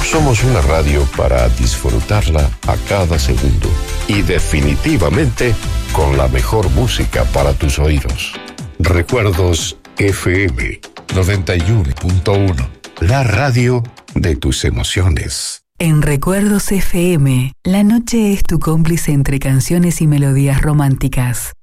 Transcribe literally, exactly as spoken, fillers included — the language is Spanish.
Somos una radio para disfrutarla a cada segundo y definitivamente con la mejor música para tus oídos. Recuerdos F M noventa y uno punto uno, la radio de tus emociones. En Recuerdos F M, la noche es tu cómplice entre canciones y melodías románticas.